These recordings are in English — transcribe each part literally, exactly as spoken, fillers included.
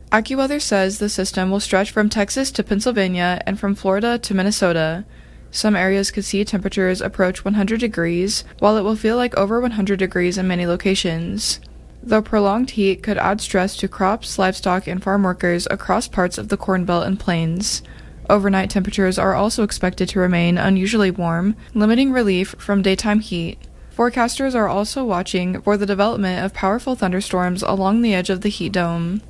AccuWeather says the system will stretch from Texas to Pennsylvania and from Florida to Minnesota. Some areas could see temperatures approach one hundred degrees, while it will feel like over one hundred degrees in many locations. The prolonged heat could add stress to crops, livestock, and farm workers across parts of the Corn Belt and Plains. Overnight temperatures are also expected to remain unusually warm, limiting relief from daytime heat. Forecasters are also watching for the development of powerful thunderstorms along the edge of the heat dome.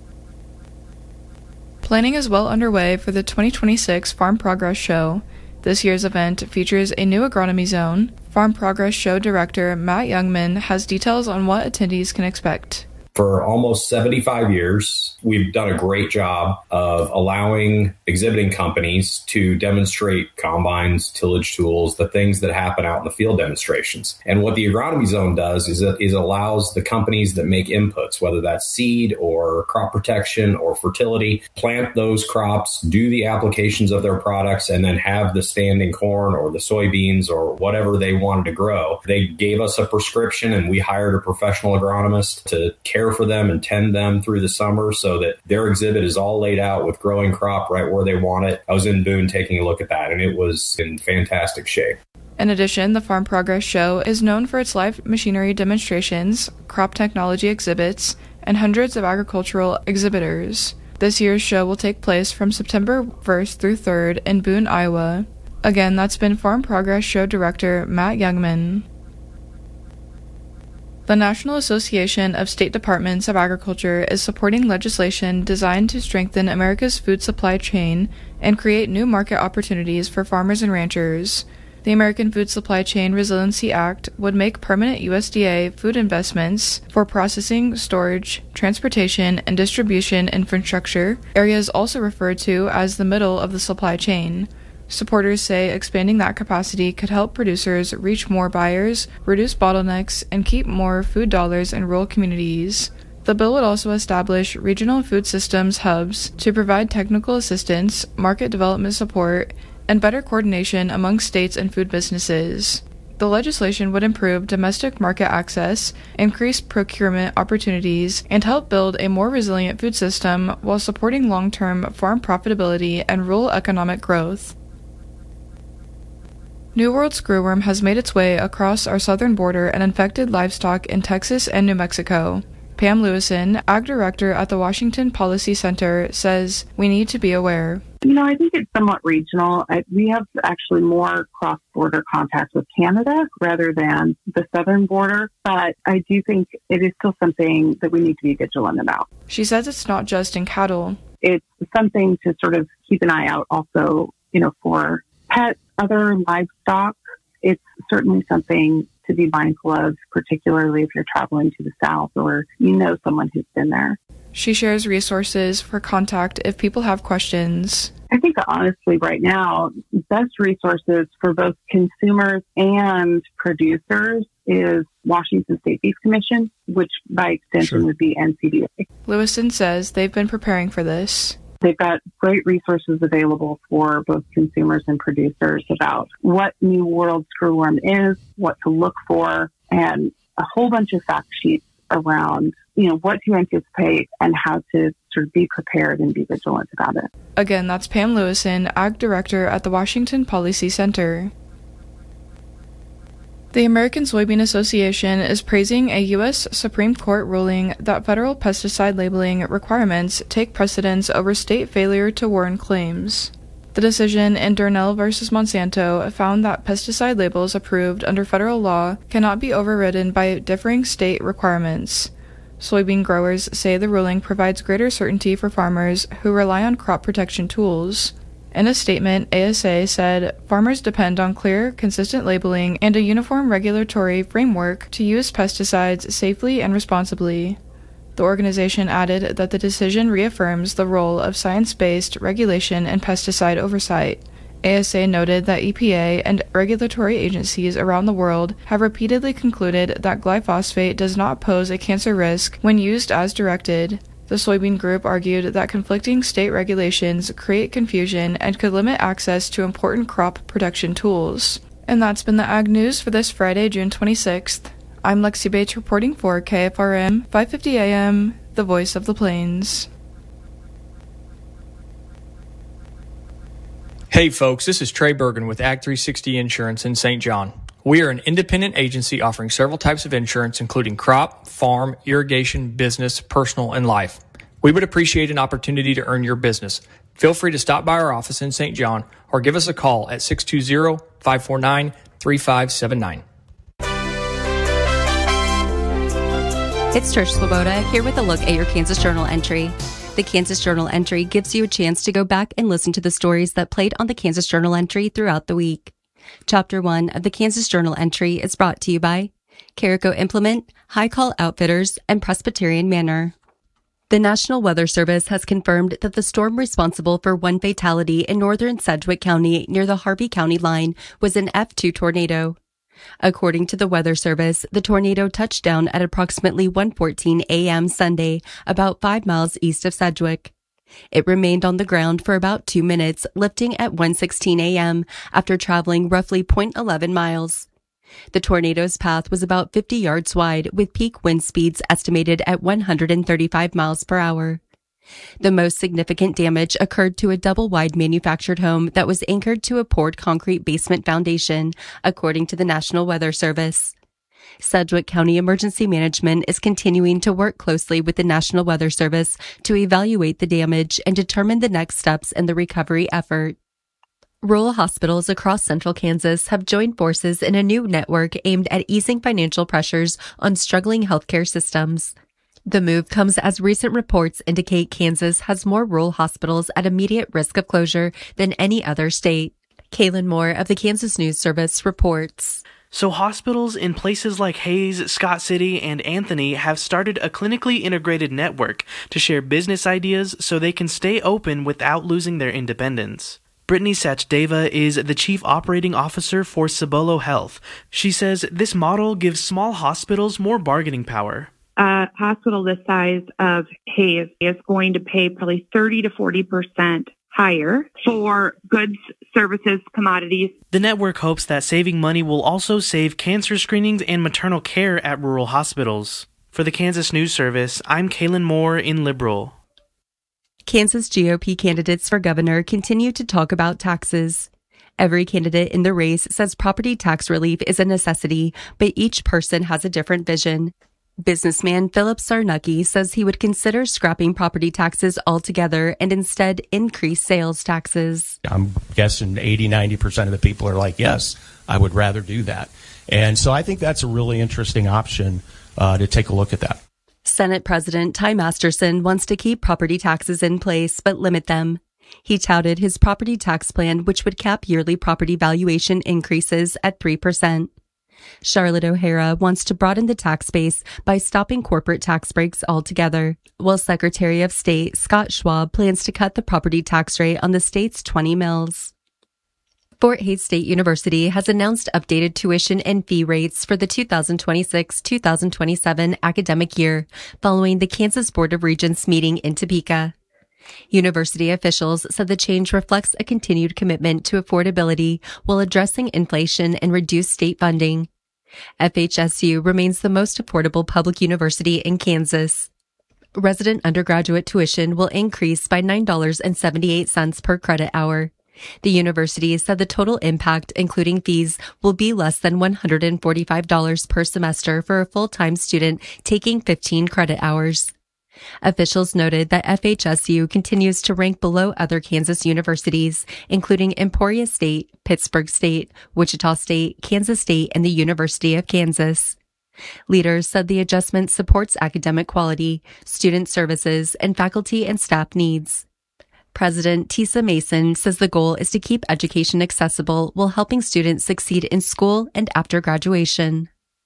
Planning is well underway for the twenty twenty-six Farm Progress Show. This year's event features a new agronomy zone. Farm Progress Show director Matt Youngman has details on what attendees can expect. For almost seventy-five years, we've done a great job of allowing exhibiting companies to demonstrate combines, tillage tools, the things that happen out in the field demonstrations. And what the agronomy zone does is it, is it allows the companies that make inputs, whether that's seed or crop protection or fertility, plant those crops, do the applications of their products, and then have the standing corn or the soybeans or whatever they wanted to grow. They gave us a prescription and we hired a professional agronomist to care for them and tend them through the summer so that their exhibit is all laid out with growing crop right where they want it. I was in Boone taking a look at that, and it was in fantastic shape. In addition, the Farm Progress Show is known for its live machinery demonstrations, crop technology exhibits, and hundreds of agricultural exhibitors. This year's show will take place from September first through third in Boone, Iowa. Again, that's been Farm Progress Show director Matt Youngman. The National Association of State Departments of Agriculture is supporting legislation designed to strengthen America's food supply chain and create new market opportunities for farmers and ranchers. The American Food Supply Chain Resiliency Act would make permanent U S D A food investments for processing, storage, transportation, and distribution infrastructure, areas also referred to as the middle of the supply chain. Supporters say expanding that capacity could help producers reach more buyers, reduce bottlenecks, and keep more food dollars in rural communities. The bill would also establish regional food systems hubs to provide technical assistance, market development support, and better coordination among states and food businesses. The legislation would improve domestic market access, increase procurement opportunities, and help build a more resilient food system while supporting long-term farm profitability and rural economic growth. New World screwworm has made its way across our southern border and infected livestock in Texas and New Mexico. Pam Lewison, Ag Director at the Washington Policy Center, says we need to be aware. You know, I think it's somewhat regional. I, we have actually more cross-border contacts with Canada rather than the southern border, but I do think it is still something that we need to be vigilant about. She says it's not just in cattle. It's something to sort of keep an eye out also, you know, for pets, other livestock. It's certainly something to be mindful of, particularly if you're traveling to the south or you know someone who's been there. She shares resources for contact if people have questions. I think honestly right now, best resources for both consumers and producers is Washington State Beef Commission, which by extension sure. would be N C D A. Lewison says they've been preparing for this. They've got great resources available for both consumers and producers about what New World screwworm is, what to look for, and a whole bunch of fact sheets around, you know, what to anticipate and how to sort of be prepared and be vigilant about it. Again, that's Pam Lewison, Ag Director at the Washington Policy Center. The American Soybean Association is praising a U S Supreme Court ruling that federal pesticide labeling requirements take precedence over state failure to warn claims. The decision in Darnell versus Monsanto found that pesticide labels approved under federal law cannot be overridden by differing state requirements. Soybean growers say the ruling provides greater certainty for farmers who rely on crop protection tools. In a statement, A S A said farmers depend on clear, consistent labeling and a uniform regulatory framework to use pesticides safely and responsibly. The organization added that the decision reaffirms the role of science-based regulation and pesticide oversight. A S A noted that E P A and regulatory agencies around the world have repeatedly concluded that glyphosate does not pose a cancer risk when used as directed. The soybean group argued that conflicting state regulations create confusion and could limit access to important crop protection tools. And that's been the Ag News for this Friday, June twenty-sixth. I'm Lexi Bates reporting for K F R M five fifty A M, the voice of the plains. Hey folks, this is Trey Bergen with Ag three sixty Insurance in Saint John. We are an independent agency offering several types of insurance, including crop, farm, irrigation, business, personal, and life. We would appreciate an opportunity to earn your business. Feel free to stop by our office in Saint John or give us a call at six two zero, five four nine, three five seven nine. It's Trish Swoboda here with a look at your Kansas Journal entry. The Kansas Journal entry gives you a chance to go back and listen to the stories that played on the Kansas Journal entry throughout the week. Chapter one of the Kansas Journal entry is brought to you by Carico Implement, High Call Outfitters, and Presbyterian Manor. The National Weather Service has confirmed that the storm responsible for one fatality in northern Sedgwick County near the Harvey County line was an F two tornado. According to the Weather Service, the tornado touched down at approximately one fourteen a.m. Sunday, about five miles east of Sedgwick. It remained on the ground for about two minutes, lifting at one sixteen a.m. after traveling roughly zero point one one miles. The tornado's path was about fifty yards wide, with peak wind speeds estimated at one hundred thirty-five miles per hour. The most significant damage occurred to a double-wide manufactured home that was anchored to a poured concrete basement foundation, according to the National Weather Service. Sedgwick County Emergency Management is continuing to work closely with the National Weather Service to evaluate the damage and determine the next steps in the recovery effort. Rural hospitals across central Kansas have joined forces in a new network aimed at easing financial pressures on struggling healthcare systems. The move comes as recent reports indicate Kansas has more rural hospitals at immediate risk of closure than any other state. Kaylin Moore of the Kansas News Service reports. So hospitals in places like Hayes, Scott City, and Anthony have started a clinically integrated network to share business ideas so they can stay open without losing their independence. Brittany Sachdeva is the Chief Operating Officer for Cibolo Health. She says this model gives small hospitals more bargaining power. A hospital the size of Hayes is going to pay probably thirty to forty percent higher for goods, services, commodities. The network hopes that saving money will also save cancer screenings and maternal care at rural hospitals. For the Kansas News Service, I'm Kaylin Moore in Liberal. Kansas G O P candidates for governor continue to talk about taxes. Every candidate in the race says property tax relief is a necessity, but each person has a different vision. Businessman Philip Sarnucki says he would consider scrapping property taxes altogether and instead increase sales taxes. I'm guessing eighty, ninety percent of the people are like, yes, I would rather do that. And so I think that's a really interesting option uh, to take a look at that. Senate President Ty Masterson wants to keep property taxes in place but limit them. He touted his property tax plan, which would cap yearly property valuation increases at three percent. Charlotte O'Hara wants to broaden the tax base by stopping corporate tax breaks altogether, while Secretary of State Scott Schwab plans to cut the property tax rate on the state's twenty mills. Fort Hays State University has announced updated tuition and fee rates for the two thousand twenty-six two thousand twenty-seven academic year, following the Kansas Board of Regents meeting in Topeka. University officials said the change reflects a continued commitment to affordability while addressing inflation and reduced state funding. F H S U remains the most affordable public university in Kansas. Resident undergraduate tuition will increase by nine dollars and seventy-eight cents per credit hour. The university said the total impact, including fees, will be less than one hundred forty-five dollars per semester for a full-time student taking fifteen credit hours. Officials noted that F H S U continues to rank below other Kansas universities, including Emporia State, Pittsburgh State, Wichita State, Kansas State, and the University of Kansas. Leaders said the adjustment supports academic quality, student services, and faculty and staff needs. President Tisa Mason says the goal is to keep education accessible while helping students succeed in school and after graduation.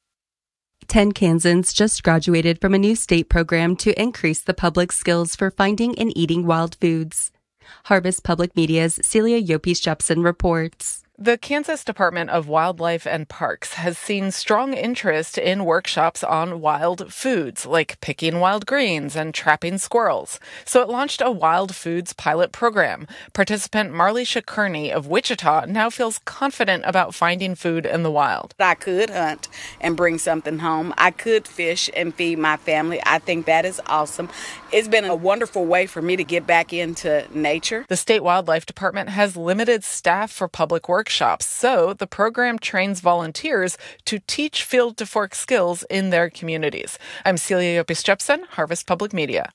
Ten Kansans just graduated from a new state program to increase the public's skills for finding and eating wild foods. Harvest Public Media's Celia Yopis-Jepson reports. The Kansas Department of Wildlife and Parks has seen strong interest in workshops on wild foods, like picking wild greens and trapping squirrels. So it launched a wild foods pilot program. Participant Marley Shakurni of Wichita now feels confident about finding food in the wild. I could hunt and bring something home. I could fish and feed my family. I think that is awesome. It's been a wonderful way for me to get back into nature. The state wildlife department has limited staff for public work. Workshops, so the program trains volunteers to teach field to fork skills in their communities. I'm Celia Yopis-Jepson, Harvest Public Media.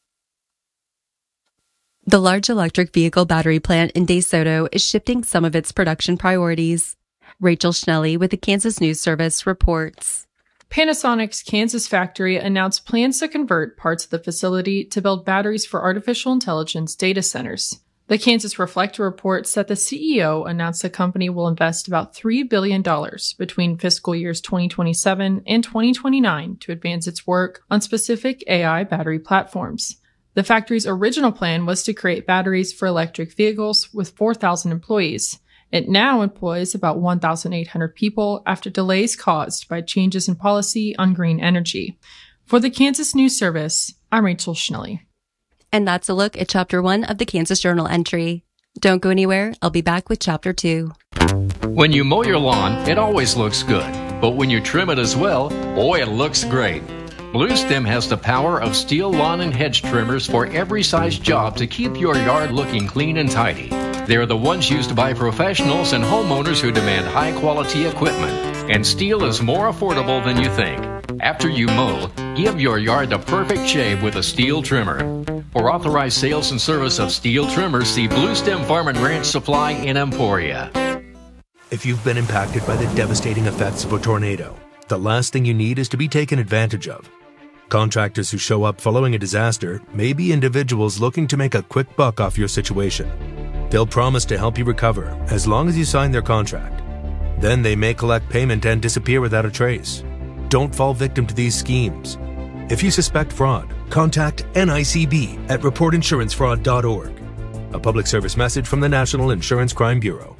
The large electric vehicle battery plant in DeSoto is shifting some of its production priorities. Rachel Schnelly with the Kansas News Service reports. Panasonic's Kansas factory announced plans to convert parts of the facility to build batteries for artificial intelligence data centers. The Kansas Reflector reports that the C E O announced the company will invest about three billion dollars between fiscal years twenty twenty-seven and twenty twenty-nine to advance its work on specific A I battery platforms. The factory's original plan was to create batteries for electric vehicles with four thousand employees. It now employs about one thousand eight hundred people after delays caused by changes in policy on green energy. For the Kansas News Service, I'm Rachel Schnelly. And that's a look at Chapter one of the Kansas Journal entry. Don't go anywhere. I'll be back with Chapter two. When you mow your lawn, it always looks good. But when you trim it as well, boy, it looks great. Blue Stem has the power of steel lawn and hedge trimmers for every size job to keep your yard looking clean and tidy. They're the ones used by professionals and homeowners who demand high-quality equipment. And steel is more affordable than you think. After you mow, give your yard the perfect shave with a steel trimmer. For authorized sales and service of steel trimmers, see Blue Stem Farm and Ranch Supply in Emporia. If you've been impacted by the devastating effects of a tornado, the last thing you need is to be taken advantage of. Contractors who show up following a disaster may be individuals looking to make a quick buck off your situation. They'll promise to help you recover as long as you sign their contract. Then they may collect payment and disappear without a trace. Don't fall victim to these schemes. If you suspect fraud, contact N I C B at report insurance fraud dot org. A public service message from the National Insurance Crime Bureau.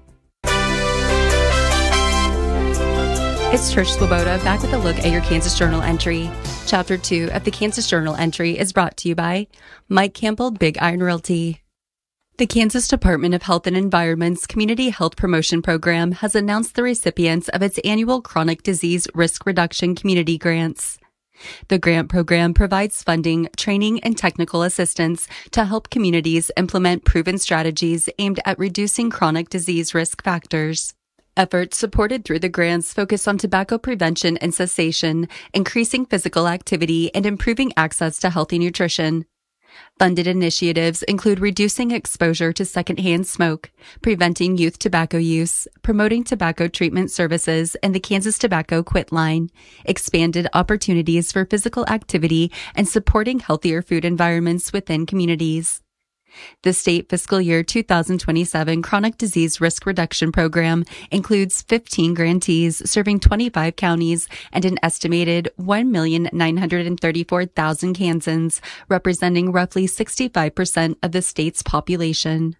It's Trish Sloboda back with a look at your Kansas Journal entry. Chapter two of the Kansas Journal entry is brought to you by Mike Campbell, Big Iron Realty. The Kansas Department of Health and Environment's Community Health Promotion Program has announced the recipients of its annual Chronic Disease Risk Reduction Community Grants. The grant program provides funding, training, and technical assistance to help communities implement proven strategies aimed at reducing chronic disease risk factors. Efforts supported through the grants focus on tobacco prevention and cessation, increasing physical activity, and improving access to healthy nutrition. Funded initiatives include reducing exposure to secondhand smoke, preventing youth tobacco use, promoting tobacco treatment services and the Kansas Tobacco Quit line, expanded opportunities for physical activity, and supporting healthier food environments within communities. The state fiscal year two thousand twenty-seven Chronic Disease Risk Reduction Program includes fifteen grantees serving twenty-five counties and an estimated one million nine hundred thirty-four thousand Kansans, representing roughly sixty-five percent of the state's population.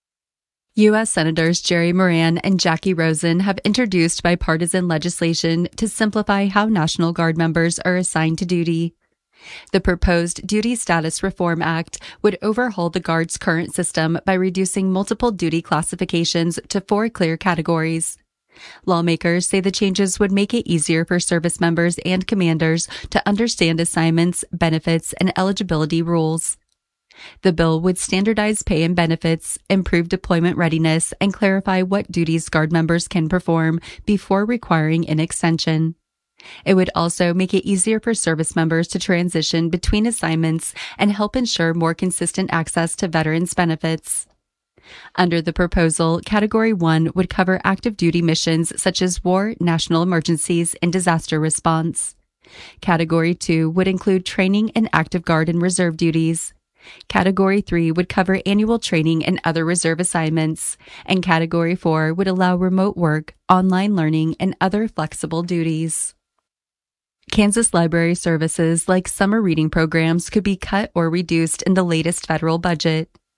U S Senators Jerry Moran and Jackie Rosen have introduced bipartisan legislation to simplify how National Guard members are assigned to duty. The proposed Duty Status Reform Act would overhaul the Guard's current system by reducing multiple duty classifications to four clear categories. Lawmakers say the changes would make it easier for service members and commanders to understand assignments, benefits, and eligibility rules. The bill would standardize pay and benefits, improve deployment readiness, and clarify what duties Guard members can perform before requiring an extension. It would also make it easier for service members to transition between assignments and help ensure more consistent access to veterans' benefits. Under the proposal, Category one would cover active duty missions such as war, national emergencies, and disaster response. Category two would include training and active Guard and reserve duties. Category three would cover annual training and other reserve assignments, and Category four would allow remote work, online learning, and other flexible duties. Kansas library services like summer reading programs could be cut or reduced in the latest federal budget.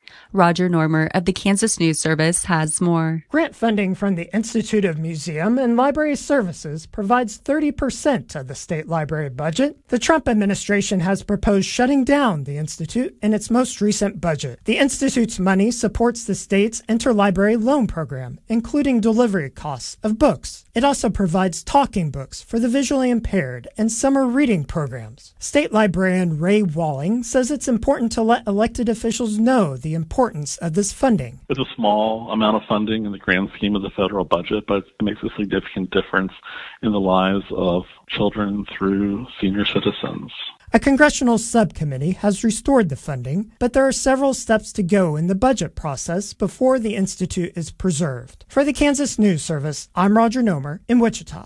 Roger Normer of the Kansas News Service has more. Grant funding from the Institute of Museum and Library Services provides thirty percent of the state library budget. The Trump administration has proposed shutting down the Institute in its most recent budget. The Institute's money supports the state's interlibrary loan program, including delivery costs of books. It also provides talking books for the visually impaired and summer reading programs. State librarian Ray Walling says it's important to let elected officials know the importance of this funding. It's a small amount of funding in the grand scheme of the federal budget, but it makes a significant difference in the lives of children through senior citizens. A congressional subcommittee has restored the funding, but there are several steps to go in the budget process before the Institute is preserved. For the Kansas News Service, I'm Roger Nomer in Wichita.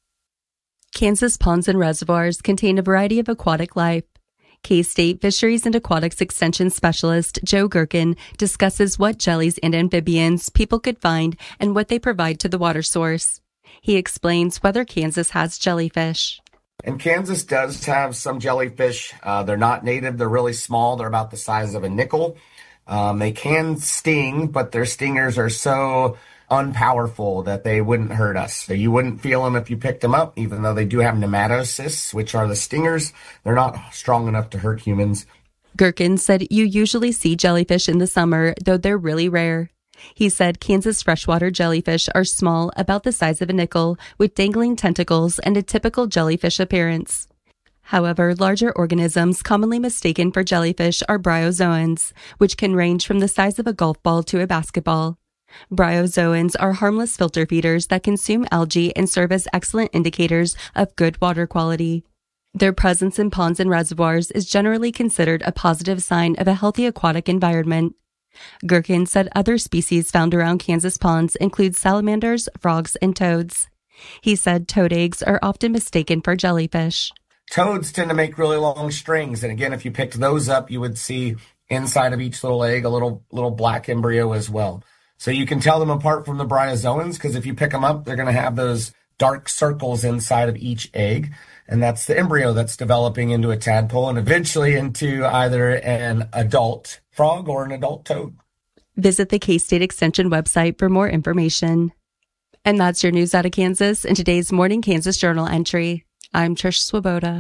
Kansas ponds and reservoirs contain a variety of aquatic life. K-State Fisheries and Aquatics Extension Specialist Joe Gherkin discusses what jellies and amphibians people could find and what they provide to the water source. He explains whether Kansas has jellyfish. And Kansas does have some jellyfish. Uh, they're not native. They're really small. They're about the size of a nickel. Um, they can sting, but their stingers are so unpowerful that they wouldn't hurt us. So you wouldn't feel them if you picked them up, even though they do have nematocysts, which are the stingers. They're not strong enough to hurt humans. Gherkin said you usually see jellyfish in the summer, though they're really rare. He said Kansas freshwater jellyfish are small, about the size of a nickel, with dangling tentacles and a typical jellyfish appearance. However, larger organisms commonly mistaken for jellyfish are bryozoans, which can range from the size of a golf ball to a basketball. Bryozoans are harmless filter feeders that consume algae and serve as excellent indicators of good water quality. Their presence in ponds and reservoirs is generally considered a positive sign of a healthy aquatic environment. Gherkin said other species found around Kansas ponds include salamanders, frogs, and toads. He said toad eggs are often mistaken for jellyfish. Toads tend to make really long strings, and again, if you picked those up, you would see inside of each little egg a little little black embryo as well. So you can tell them apart from the bryozoans, because if you pick them up, they're going to have those dark circles inside of each egg, and that's the embryo that's developing into a tadpole and eventually into either an adult frog or an adult toad. Visit the K-State Extension website for more information. And that's your news out of Kansas in today's Morning Kansas Journal entry. I'm Trish Swoboda.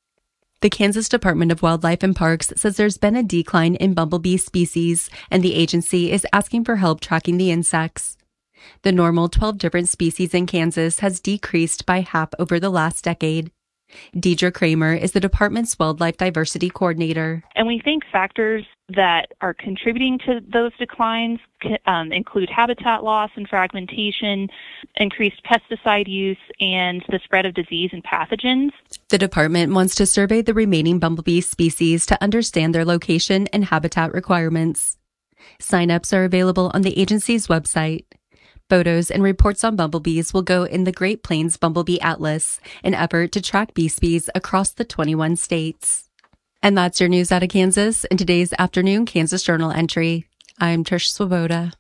The Kansas Department of Wildlife and Parks says there's been a decline in bumblebee species, and the agency is asking for help tracking the insects. The normal twelve different species in Kansas has decreased by half over the last decade. Deidre Kramer is the department's wildlife diversity coordinator. And we think factors that are contributing to those declines um, include habitat loss and fragmentation, increased pesticide use, and the spread of disease and pathogens. The department wants to survey the remaining bumblebee species to understand their location and habitat requirements. Sign-ups are available on the agency's website. Photos and reports on bumblebees will go in the Great Plains Bumblebee Atlas, an effort to track bee species across the twenty-one states. And that's your news out of Kansas in today's afternoon Kansas Journal entry. I'm Trish Swoboda.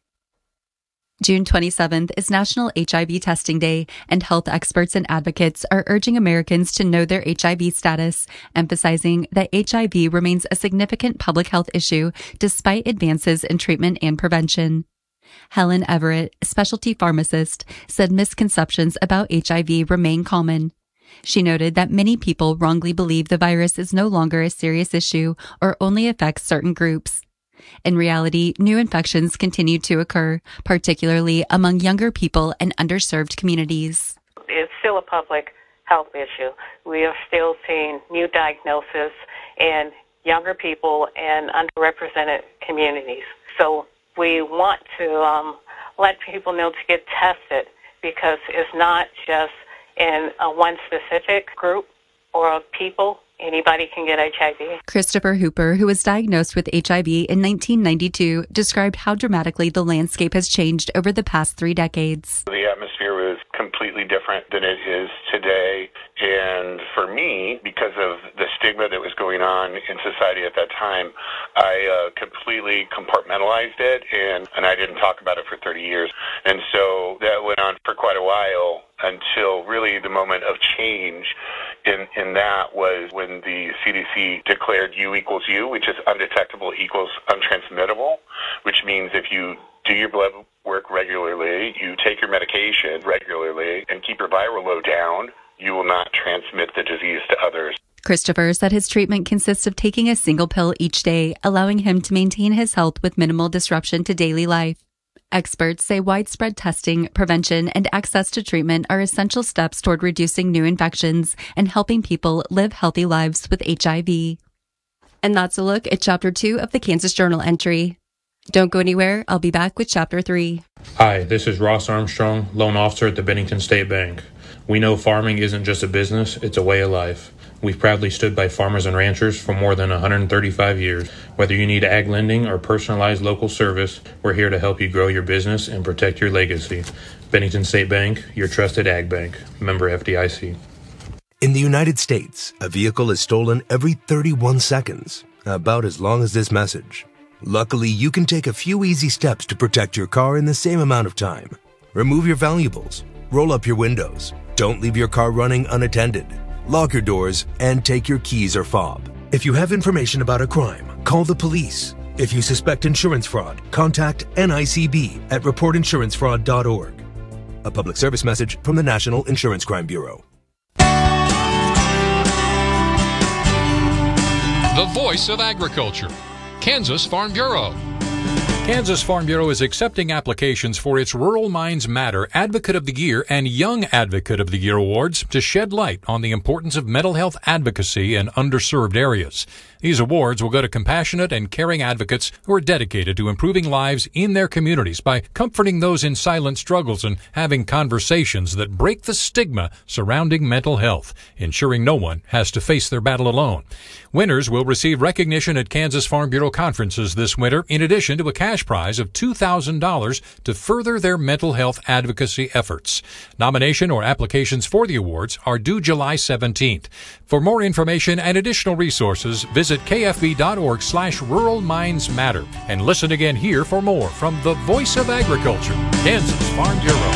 June twenty-seventh is National H I V Testing Day, and health experts and advocates are urging Americans to know their H I V status, emphasizing that H I V remains a significant public health issue despite advances in treatment and prevention. Helen Everett, a specialty pharmacist, said misconceptions about H I V remain common. She noted that many people wrongly believe the virus is no longer a serious issue or only affects certain groups. In reality, new infections continue to occur, particularly among younger people and underserved communities. It's still a public health issue. We are still seeing new diagnoses in younger people and underrepresented communities. So we want to um, let people know to get tested, because it's not just in a one specific group or of people. Anybody can get H I V. Christopher Hooper, who was diagnosed with H I V in nineteen ninety-two, described how dramatically the landscape has changed over the past three decades. The atmosphere was completely different than it is today. And for me, because of the stigma that was going on in society at that time, I uh, completely compartmentalized it, and, and I didn't talk about it for thirty years. And so that went on for quite a while until really the moment of change in, in that was when the C D C declared U equals U, which is undetectable equals untransmittable. which means if you do your blood work regularly, you take your medication regularly, and keep your viral load down, you will not transmit the disease to others. Christopher said his treatment consists of taking a single pill each day, allowing him to maintain his health with minimal disruption to daily life. Experts say widespread testing, prevention, and access to treatment are essential steps toward reducing new infections and helping people live healthy lives with H I V. And that's a look at Chapter two of the Kansas Journal entry. Don't go anywhere. I'll be back with Chapter three. Hi, this is Ross Armstrong, loan officer at the Bennington State Bank. We know farming isn't just a business, it's a way of life. We've proudly stood by farmers and ranchers for more than one hundred thirty-five years. Whether you need ag lending or personalized local service, we're here to help you grow your business and protect your legacy. Bennington State Bank, your trusted ag bank. Member F D I C. In the United States, a vehicle is stolen every thirty-one seconds, about as long as this message. Luckily, you can take a few easy steps to protect your car in the same amount of time. Remove your valuables, roll up your windows, don't leave your car running unattended, lock your doors, and take your keys or fob. If you have information about a crime, call the police. If you suspect insurance fraud, contact N I C B at report insurance fraud dot org. A public service message from the National Insurance Crime Bureau. The voice of agriculture, Kansas Farm Bureau. Kansas Farm Bureau is accepting applications for its Rural Minds Matter Advocate of the Year and Young Advocate of the Year awards to shed light on the importance of mental health advocacy in underserved areas. These awards will go to compassionate and caring advocates who are dedicated to improving lives in their communities by comforting those in silent struggles and having conversations that break the stigma surrounding mental health, ensuring no one has to face their battle alone. Winners will receive recognition at Kansas Farm Bureau conferences this winter, in addition to a cash prize of two thousand dollars to further their mental health advocacy efforts. Nomination or applications for the awards are due July seventeenth. For more information and additional resources, visit kfb.org slash Rural Minds Matter. And listen again here for more from the Voice of Agriculture, Kansas Farm Bureau.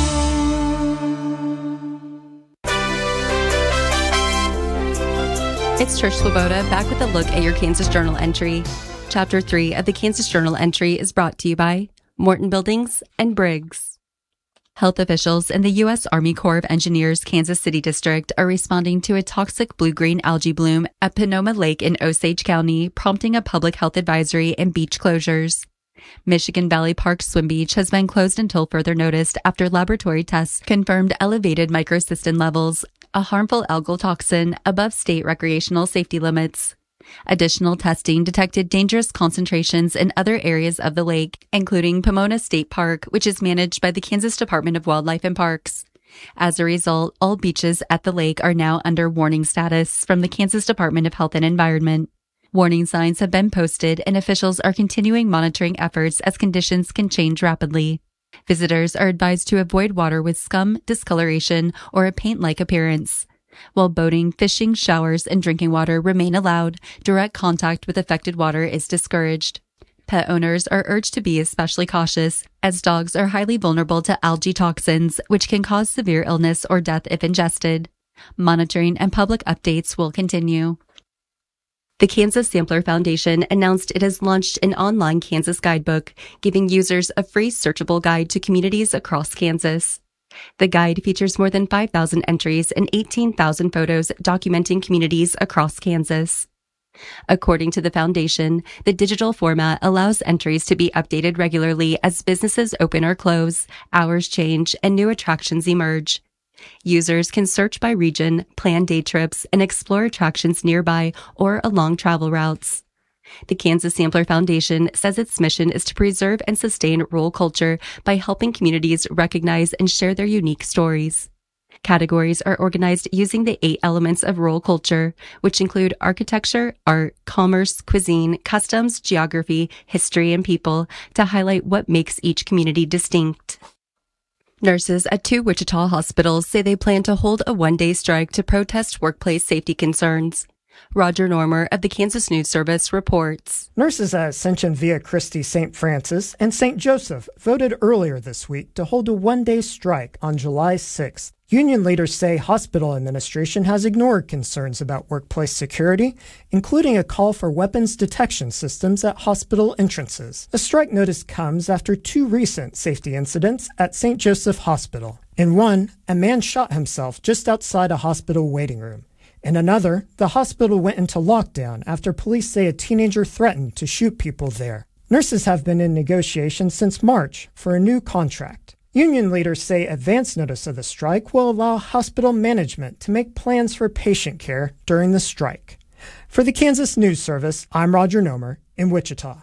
It's Trish Swoboda back with a look at your Kansas Journal entry. Chapter three of the Kansas Journal entry is brought to you by Morton Buildings and Briggs. Health officials in the U S Army Corps of Engineers Kansas City District are responding to a toxic blue-green algae bloom at Panoma Lake in Osage County, prompting a public health advisory and beach closures. Michigan Valley Park Swim Beach has been closed until further notice after laboratory tests confirmed elevated microcystin levels, a harmful algal toxin above state recreational safety limits. Additional testing detected dangerous concentrations in other areas of the lake, including Pomona State Park, which is managed by the Kansas Department of Wildlife and Parks. As a result, all beaches at the lake are now under warning status from the Kansas Department of Health and Environment. Warning signs have been posted, and officials are continuing monitoring efforts as conditions can change rapidly. Visitors are advised to avoid water with scum, discoloration, or a paint-like appearance. While boating, fishing, showers, and drinking water remain allowed, direct contact with affected water is discouraged. Pet owners are urged to be especially cautious, as dogs are highly vulnerable to algae toxins, which can cause severe illness or death if ingested. Monitoring and public updates will continue. The Kansas Sampler Foundation announced it has launched an online Kansas guidebook, giving users a free searchable guide to communities across Kansas. The guide features more than five thousand entries and eighteen thousand photos documenting communities across Kansas. According to the foundation, the digital format allows entries to be updated regularly as businesses open or close, hours change, and new attractions emerge. Users can search by region, plan day trips, and explore attractions nearby or along travel routes. The Kansas Sampler Foundation says its mission is to preserve and sustain rural culture by helping communities recognize and share their unique stories. Categories are organized using the eight elements of rural culture, which include architecture, art, commerce, cuisine, customs, geography, history, and people, to highlight what makes each community distinct. Nurses at two Wichita hospitals say they plan to hold a one-day strike to protest workplace safety concerns. Roger Normer of the Kansas News Service reports. Nurses at Ascension Via Christi Saint Francis and Saint Joseph voted earlier this week to hold a one-day strike on July sixth. Union leaders say hospital administration has ignored concerns about workplace security, including a call for weapons detection systems at hospital entrances. The strike notice comes after two recent safety incidents at Saint Joseph Hospital. In one, a man shot himself just outside a hospital waiting room. In another, the hospital went into lockdown after police say a teenager threatened to shoot people there. Nurses have been in negotiations since March for a new contract. Union leaders say advance notice of the strike will allow hospital management to make plans for patient care during the strike. For the Kansas News Service, I'm Roger Nomer in Wichita.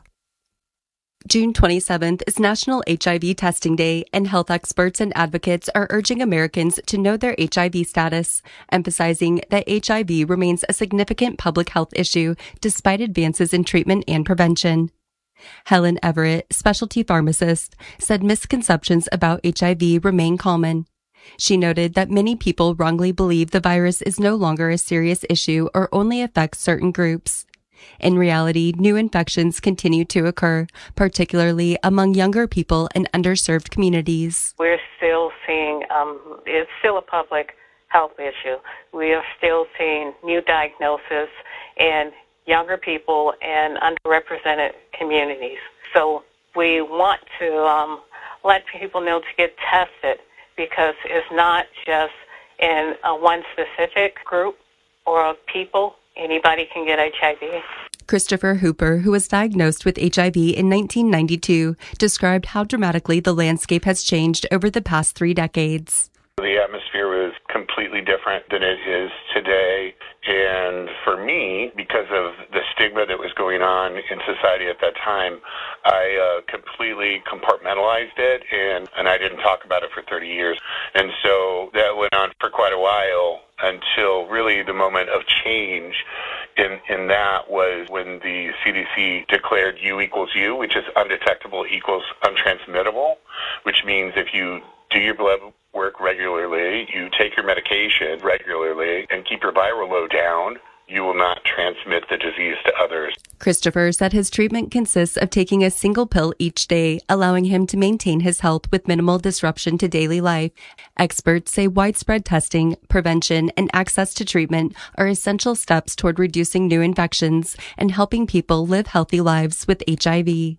June twenty-seventh is National H I V Testing Day, and health experts and advocates are urging Americans to know their H I V status, emphasizing that H I V remains a significant public health issue despite advances in treatment and prevention. Helen Everett, specialty pharmacist, said misconceptions about H I V remain common. She noted that many people wrongly believe the virus is no longer a serious issue or only affects certain groups. In reality, new infections continue to occur, particularly among younger people and underserved communities. We're still seeing, um, it's still a public health issue. We are still seeing new diagnoses and younger people and underrepresented communities. So we want to um, let people know to get tested, because it's not just in uh, one specific group or of people. Anybody can get H I V. Christopher Hooper, who was diagnosed with H I V in nineteen ninety-two, described how dramatically the landscape has changed over the past three decades. The atmosphere was completely different than it is today. And for me, because of the stigma that was going on in society at that time, I uh, completely compartmentalized it, and, and I didn't talk about it for thirty years. And so that went on for quite a while until really the moment of change in, in that was when the C D C declared U equals U, which is undetectable equals untransmittable, which means if you do your blood work regularly, you take your medication regularly, and keep your viral load down, you will not transmit the disease to others. Christopher said his treatment consists of taking a single pill each day, allowing him to maintain his health with minimal disruption to daily life. Experts say widespread testing, prevention, and access to treatment are essential steps toward reducing new infections and helping people live healthy lives with H I V.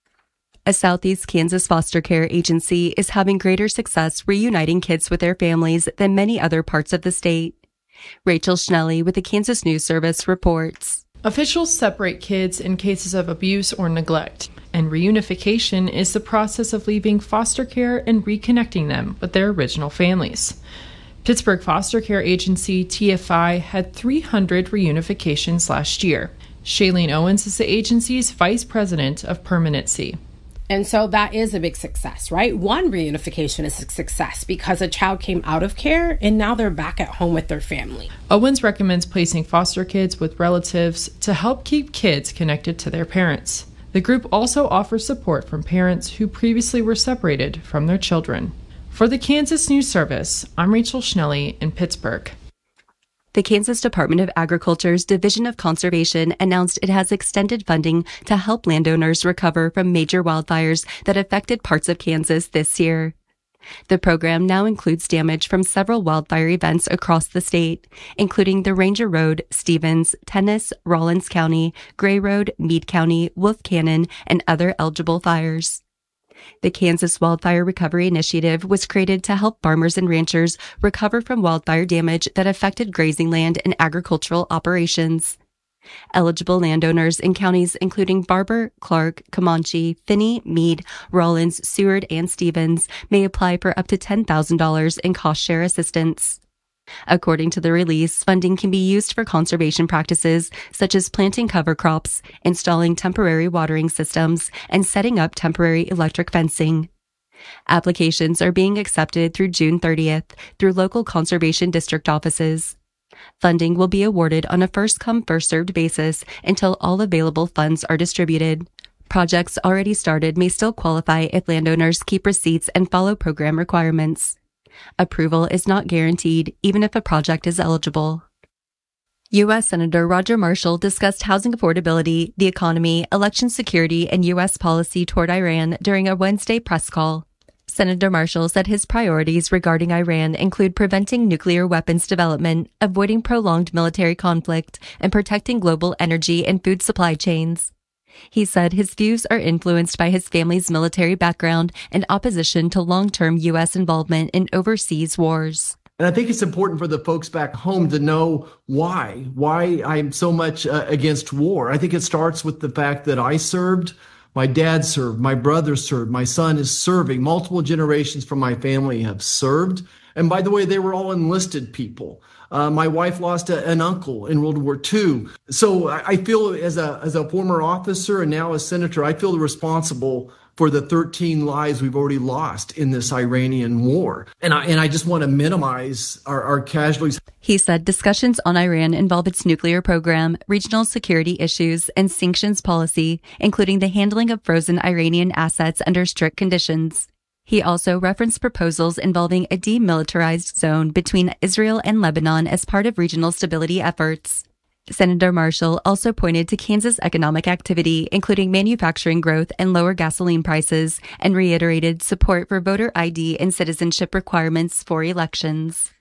A Southeast Kansas foster care agency is having greater success reuniting kids with their families than many other parts of the state. Rachel Schnelly with the Kansas News Service reports. Officials separate kids in cases of abuse or neglect, and reunification is the process of leaving foster care and reconnecting them with their original families. Pittsburgh Foster Care Agency, T F I, had three hundred reunifications last year. Shailene Owens is the agency's vice president of permanency. And so that is a big success, right? One reunification is a success because a child came out of care and now they're back at home with their family. Owens recommends placing foster kids with relatives to help keep kids connected to their parents. The group also offers support from parents who previously were separated from their children. For the Kansas News Service, I'm Rachel Schnelly in Pittsburgh. The Kansas Department of Agriculture's Division of Conservation announced it has extended funding to help landowners recover from major wildfires that affected parts of Kansas this year. The program now includes damage from several wildfire events across the state, including the Ranger Road, Stevens, Tennis, Rawlins County, Gray Road, Meade County, Wolf Cannon, and other eligible fires. The Kansas Wildfire Recovery Initiative was created to help farmers and ranchers recover from wildfire damage that affected grazing land and agricultural operations. Eligible landowners in counties including Barber, Clark, Comanche, Finney, Meade, Rawlins, Seward, and Stevens may apply for up to ten thousand dollars in cost share assistance. According to the release, funding can be used for conservation practices such as planting cover crops, installing temporary watering systems, and setting up temporary electric fencing. Applications are being accepted through June thirtieth through local conservation district offices. Funding will be awarded on a first-come, first-served basis until all available funds are distributed. Projects already started may still qualify if landowners keep receipts and follow program requirements. Approval is not guaranteed, even if a project is eligible. U S. Senator Roger Marshall discussed housing affordability, the economy, election security, and U S policy toward Iran during a Wednesday press call. Senator Marshall said his priorities regarding Iran include preventing nuclear weapons development, avoiding prolonged military conflict, and protecting global energy and food supply chains. He said his views are influenced by his family's military background and opposition to long-term U S involvement in overseas wars. And I think it's important for the folks back home to know why, why I'm so much uh, against war. I think it starts with the fact that I served, my dad served, my brother served, my son is serving, multiple generations from my family have served. And by the way, they were all enlisted people. Uh, my wife lost a, an uncle in World War Two. So I, I feel as a, as a former officer and now a senator, I feel responsible for the thirteen lives we've already lost in this Iranian war. And I, and I just want to minimize our, our casualties. He said discussions on Iran involve its nuclear program, regional security issues, and sanctions policy, including the handling of frozen Iranian assets under strict conditions. He also referenced proposals involving a demilitarized zone between Israel and Lebanon as part of regional stability efforts. Senator Marshall also pointed to Kansas economic activity, including manufacturing growth and lower gasoline prices, and reiterated support for voter I D and citizenship requirements for elections.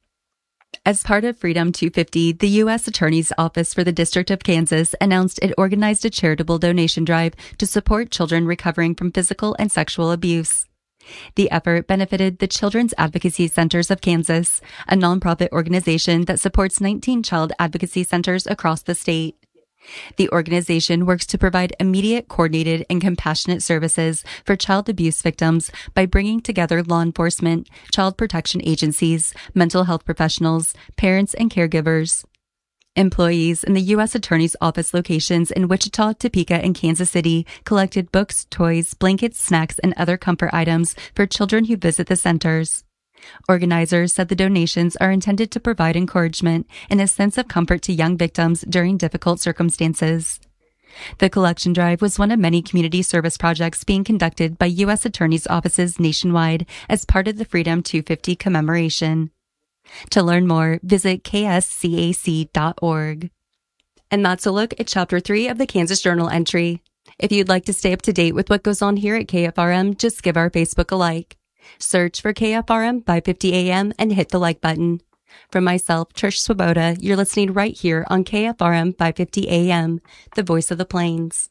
As part of Freedom two fifty, the U S. Attorney's Office for the District of Kansas announced it organized a charitable donation drive to support children recovering from physical and sexual abuse. The effort benefited the Children's Advocacy Centers of Kansas, a nonprofit organization that supports nineteen child advocacy centers across the state. The organization works to provide immediate, coordinated, and compassionate services for child abuse victims by bringing together law enforcement, child protection agencies, mental health professionals, parents, and caregivers. Employees in the U S. Attorney's Office locations in Wichita, Topeka, and Kansas City collected books, toys, blankets, snacks, and other comfort items for children who visit the centers. Organizers said the donations are intended to provide encouragement and a sense of comfort to young victims during difficult circumstances. The collection drive was one of many community service projects being conducted by U S. Attorney's offices nationwide as part of the Freedom two fifty commemoration. To learn more, visit k s c a c dot org. And that's a look at Chapter three of the Kansas Journal entry. If you'd like to stay up to date with what goes on here at K F R M, just give our Facebook a like. Search for K F R M five fifty A M and hit the like button. From myself, Trish Swoboda, you're listening right here on K F R M five fifty A M, the voice of the plains.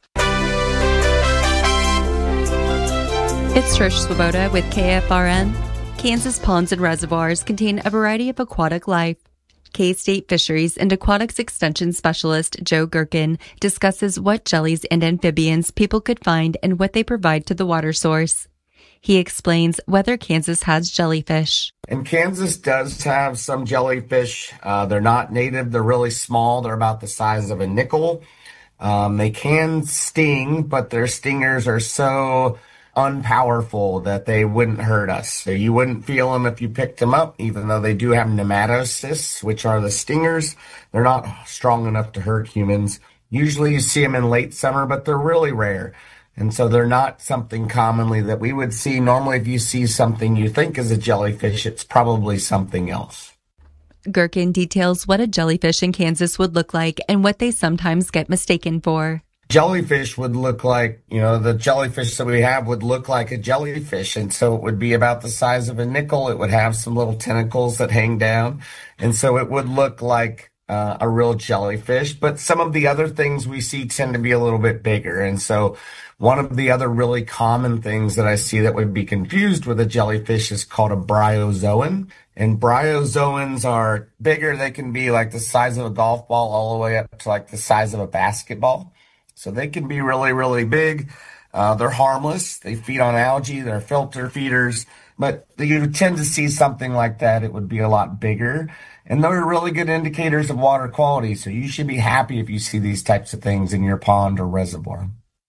It's Trish Swoboda with K F R M. Kansas ponds and reservoirs contain a variety of aquatic life. K-State Fisheries and Aquatics Extension Specialist Joe Gherkin discusses what jellies and amphibians people could find and what they provide to the water source. He explains whether Kansas has jellyfish. And Kansas does have some jellyfish. Uh, they're not native. They're really small. They're about the size of a nickel. Um, they can sting, but their stingers are so unpowerful that they wouldn't hurt us. So you wouldn't feel them if you picked them up, even though they do have nematocysts, which are the stingers. They're not strong enough to hurt humans. Usually you see them in late summer, but they're really rare. And so they're not something commonly that we would see. Normally, if you see something you think is a jellyfish, it's probably something else. Gherkin details what a jellyfish in Kansas would look like and what they sometimes get mistaken for. Jellyfish would look like, you know, the jellyfish that we have would look like a jellyfish. And so it would be about the size of a nickel. It would have some little tentacles that hang down. And so it would look like uh, a real jellyfish. But some of the other things we see tend to be a little bit bigger. And so one of the other really common things that I see that would be confused with a jellyfish is called a bryozoan. And bryozoans are bigger. They can be like the size of a golf ball all the way up to like the size of a basketball. So they can be really, really big. Uh, they're harmless. They feed on algae. They're filter feeders. But you tend to see something like that. It would be a lot bigger. And they're really good indicators of water quality. So you should be happy if you see these types of things in your pond or reservoir.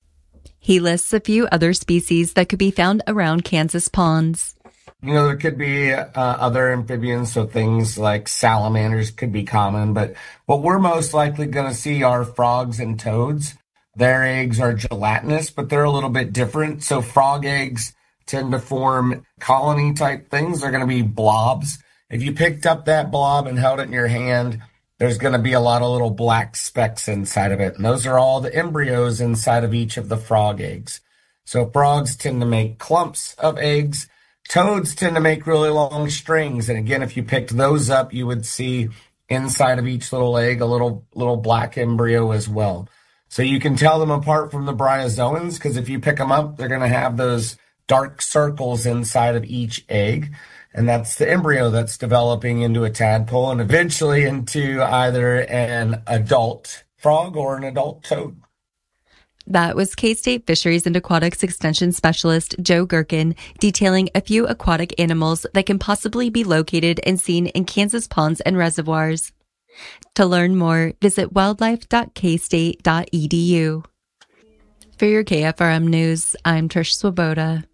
He lists a few other species that could be found around Kansas ponds. You know, there could be uh, other amphibians, so things like salamanders could be common. But what we're most likely going to see are frogs and toads. Their eggs are gelatinous, but they're a little bit different. So frog eggs tend to form colony type things. They're going to be blobs. If you picked up that blob and held it in your hand, there's going to be a lot of little black specks inside of it. And those are all the embryos inside of each of the frog eggs. So frogs tend to make clumps of eggs. Toads tend to make really long strings. And again, if you picked those up, you would see inside of each little egg a little little black embryo as well. So you can tell them apart from the bryozoans, because if you pick them up, they're going to have those dark circles inside of each egg. And that's the embryo that's developing into a tadpole and eventually into either an adult frog or an adult toad. That was K-State Fisheries and Aquatics Extension Specialist Joe Gherkin detailing a few aquatic animals that can possibly be located and seen in Kansas ponds and reservoirs. To learn more, visit wildlife dot k state dot e d u. For your K F R M News, I'm Trish Swoboda.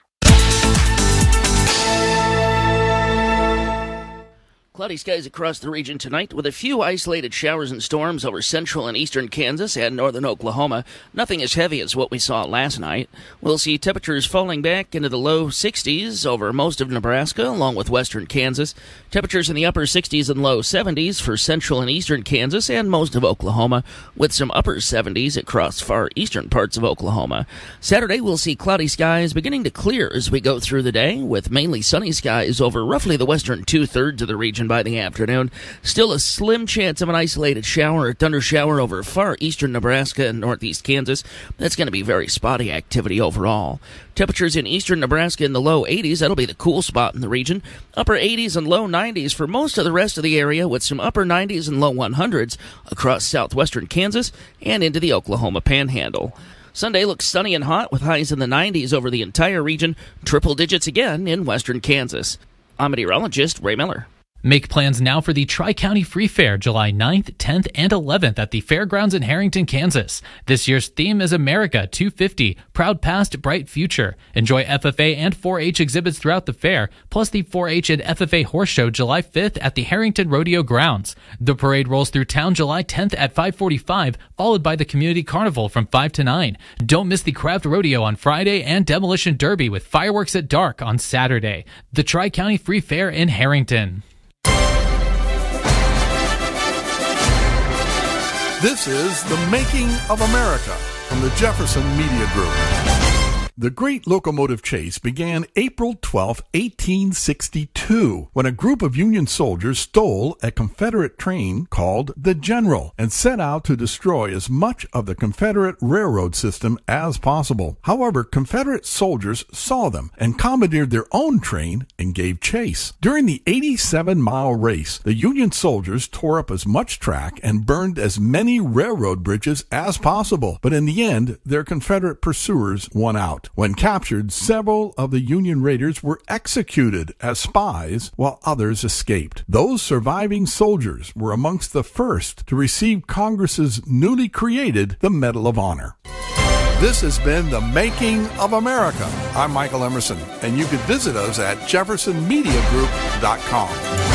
Cloudy skies across the region tonight with a few isolated showers and storms over central and eastern Kansas and northern Oklahoma. Nothing as heavy as what we saw last night. We'll see temperatures falling back into the low sixties over most of Nebraska along with western Kansas. Temperatures in the upper sixties and low seventies for central and eastern Kansas and most of Oklahoma, with some upper seventies across far eastern parts of Oklahoma. Saturday we'll see cloudy skies beginning to clear as we go through the day, with mainly sunny skies over roughly the western two-thirds of the region by the afternoon. Still a slim chance of an isolated shower or thunder shower over far eastern Nebraska and northeast Kansas. That's going to be very spotty activity overall. Temperatures in eastern Nebraska in the low eighties. That'll be the cool spot in the region. Upper eighties and low nineties for most of the rest of the area, with some upper nineties and low hundreds across southwestern Kansas and into the Oklahoma Panhandle. Sunday looks sunny and hot with highs in the nineties over the entire region, triple digits again in western Kansas. I'm meteorologist Ray Miller. Make plans now for the Tri-County Free Fair, July ninth, tenth, and eleventh at the Fairgrounds in Harrington, Kansas. This year's theme is America two fifty, Proud Past, Bright Future. Enjoy F F A and four H exhibits throughout the fair, plus the four H and F F A Horse Show July fifth at the Harrington Rodeo Grounds. The parade rolls through town July tenth at five forty-five, followed by the Community Carnival from five to nine. Don't miss the Craft Rodeo on Friday and Demolition Derby with fireworks at dark on Saturday. The Tri-County Free Fair in Harrington. This is The Making of America from the Jefferson Media Group. The Great Locomotive Chase began April twelfth, eighteen sixty-two, when a group of Union soldiers stole a Confederate train called the General and set out to destroy as much of the Confederate railroad system as possible. However, Confederate soldiers saw them and commandeered their own train and gave chase. During the eighty-seven mile race, the Union soldiers tore up as much track and burned as many railroad bridges as possible, but in the end, their Confederate pursuers won out. When captured, several of the Union raiders were executed as spies, while others escaped. Those surviving soldiers were amongst the first to receive Congress's newly created the Medal of Honor. This has been The Making of America. I'm Michael Emerson, and you can visit us at jefferson media group dot com.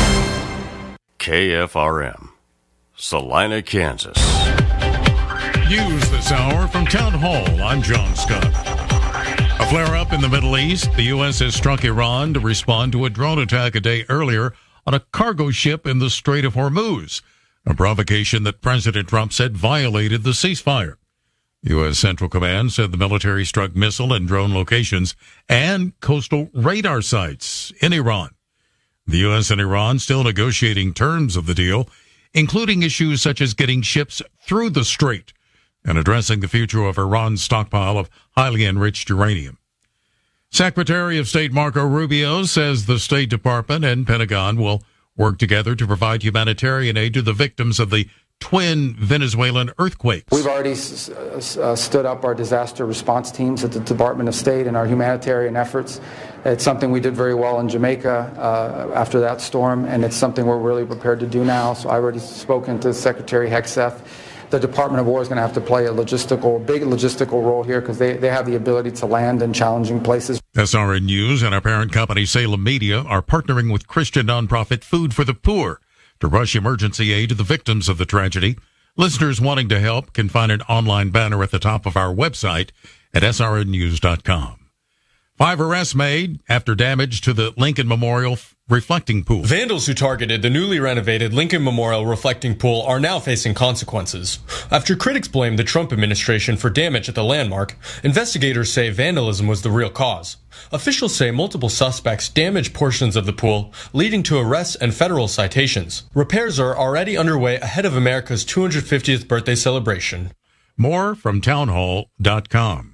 K F R M, Salina, Kansas. News this hour from Town Hall. I'm John Scott. A flare-up in the Middle East. The U S has struck Iran to respond to a drone attack a day earlier on a cargo ship in the Strait of Hormuz, a provocation that President Trump said violated the ceasefire. U S Central Command said the military struck missile and drone locations and coastal radar sites in Iran. The U S and Iran still negotiating terms of the deal, including issues such as getting ships through the strait and addressing the future of Iran's stockpile of highly enriched uranium. Secretary of State Marco Rubio says the State Department and Pentagon will work together to provide humanitarian aid to the victims of the twin Venezuelan earthquakes. We've already uh, stood up our disaster response teams at the Department of State and our humanitarian efforts. It's something we did very well in Jamaica uh, after that storm, and it's something we're really prepared to do now. So I've already spoken to Secretary Hegseth. The Department of War is going to have to play a logistical, big logistical role here because they, they have the ability to land in challenging places. S R N News and our parent company Salem Media are partnering with Christian nonprofit Food for the Poor to rush emergency aid to the victims of the tragedy. Listeners wanting to help can find an online banner at the top of our website at S R N news dot com. Five arrests made after damage to the Lincoln Memorial reflecting pool. Vandals who targeted the newly renovated Lincoln Memorial reflecting pool are now facing consequences. After critics blamed the Trump administration for damage at the landmark, investigators say vandalism was the real cause. Officials say multiple suspects damaged portions of the pool, leading to arrests and federal citations. Repairs are already underway ahead of America's two hundred fiftieth birthday celebration. More from townhall dot com.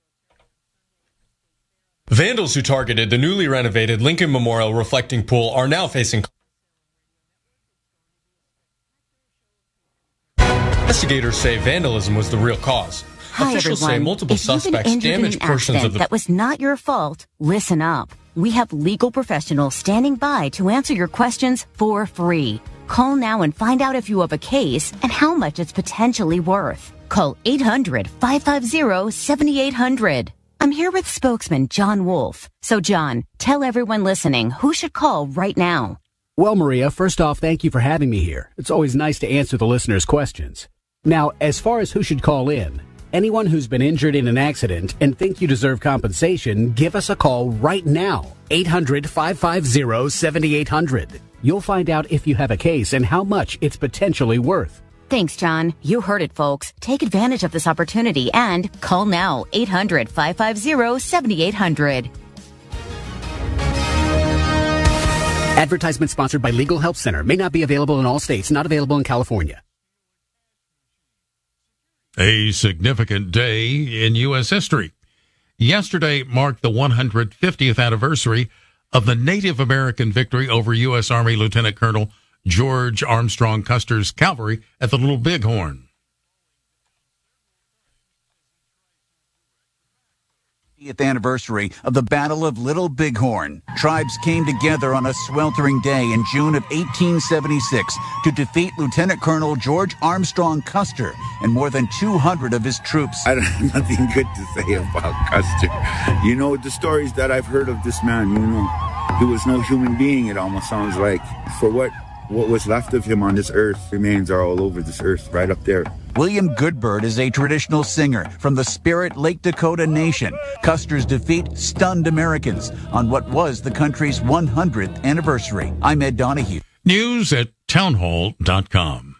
Vandals who targeted the newly renovated Lincoln Memorial reflecting pool are now facing. Investigators say vandalism was the real cause. Hi, Officials everyone. say multiple if you've suspects been injured damaged in an portions accident of the. That was not your fault. Listen up. We have legal professionals standing by to answer your questions for free. Call now and find out if you have a case and how much it's potentially worth. Call eight hundred, five five zero, seven eight hundred. I'm here with spokesman John Wolf. So, John, tell everyone listening who should call right now. Well, Maria, first off, thank you for having me here. It's always nice to answer the listeners' questions. Now, as far as who should call in, anyone who's been injured in an accident and think you deserve compensation, give us a call right now. eight hundred, five five zero, seven eight hundred. You'll find out if you have a case and how much it's potentially worth. Thanks, John. You heard it, folks. Take advantage of this opportunity and call now. eight hundred, five five zero, seven eight hundred. Advertisement sponsored by Legal Help Center. May not be available in all states. Not available in California. A significant day in U S history. Yesterday marked the one hundred fiftieth anniversary of the Native American victory over U S Army Lieutenant Colonel George Armstrong Custer's cavalry at the Little Bighorn. fiftieth anniversary of the Battle of Little Bighorn. Tribes came together on a sweltering day in June of eighteen seventy-six to defeat Lieutenant Colonel George Armstrong Custer and more than two hundred of his troops. I don't have nothing good to say about Custer. You know, the stories that I've heard of this man, you know, he was no human being, it almost sounds like. For what what was left of him on this earth, remains are all over this earth, right up there. William Goodbird is a traditional singer from the Spirit Lake Dakota Nation. Custer's defeat stunned Americans on what was the country's one hundredth anniversary. I'm Ed Donahue. News at townhall dot com.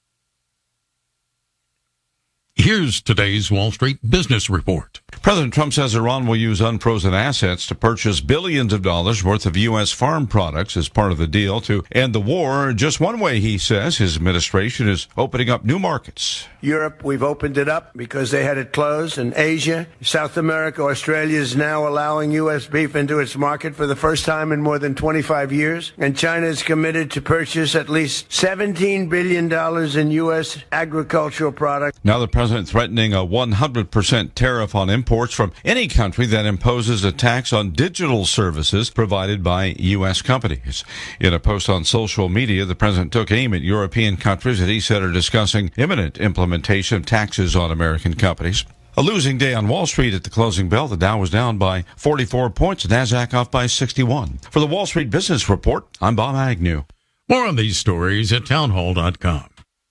Here's today's Wall Street Business Report. President Trump says Iran will use unfrozen assets to purchase billions of dollars worth of U S farm products as part of the deal to end the war. Just one way, he says, his administration is opening up new markets. Europe, we've opened it up because they had it closed. In Asia, South America, Australia is now allowing U S beef into its market for the first time in more than twenty-five years. And China is committed to purchase at least seventeen billion dollars in U S agricultural products. Now the president threatening a one hundred percent tariff on imports from any country that imposes a tax on digital services provided by U S companies. In a post on social media, the president took aim at European countries that he said are discussing imminent implementation of taxes on American companies. A losing day on Wall Street at the closing bell. The Dow was down by forty-four points, the Nasdaq off by sixty-one. For the Wall Street Business Report, I'm Bob Agnew. More on these stories at townhall dot com.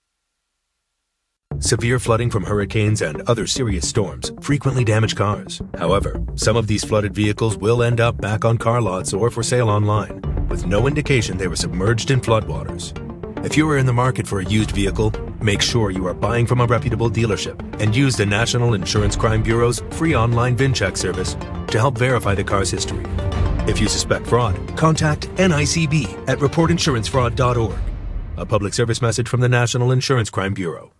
Severe flooding from hurricanes and other serious storms frequently damage cars. However, some of these flooded vehicles will end up back on car lots or for sale online, with no indication they were submerged in floodwaters. If you are in the market for a used vehicle, make sure you are buying from a reputable dealership and use the National Insurance Crime Bureau's free online VIN check service to help verify the car's history. If you suspect fraud, contact N I C B at report insurance fraud dot org. A public service message from the National Insurance Crime Bureau.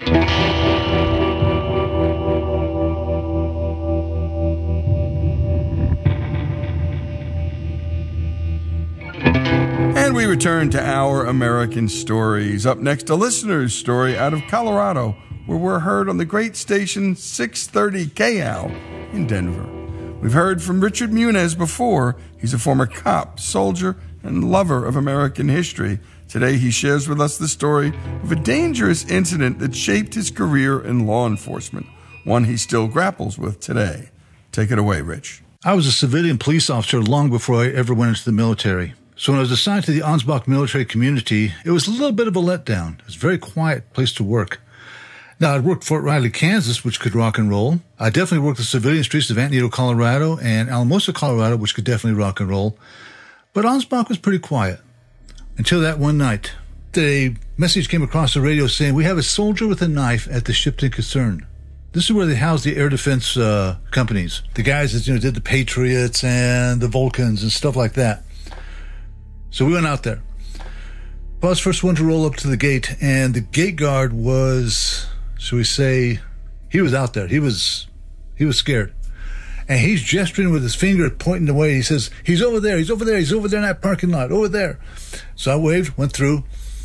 And we return to our American stories. Up next, a listener's story out of Colorado, where we're heard on the great station six thirty K L in Denver. We've heard from Richard Muniz before. He's a former cop, soldier, and lover of American history. Today, he shares with us the story of a dangerous incident that shaped his career in law enforcement, one he still grapples with today. Take it away, Rich. I was a civilian police officer long before I ever went into the military. So when I was assigned to the Ansbach military community, it was a little bit of a letdown. It was a very quiet place to work. Now, I'd worked Fort Riley, Kansas, which could rock and roll. I definitely worked the civilian streets of Antietam, Colorado, and Alamosa, Colorado, which could definitely rock and roll. But Ansbach was pretty quiet until that one night. A message came across the radio saying, we have a soldier with a knife at the Shipton Concern. This is where they house the air defense uh, companies, the guys that you know did the Patriots and the Vulcans and stuff like that. So we went out there. I was the first one to roll up to the gate, and the gate guard was, shall we say, he was out there. He was, he was scared. And he's gesturing with his finger, pointing away. He says, he's over there, he's over there, he's over there in that parking lot, over there. So I waved, went through.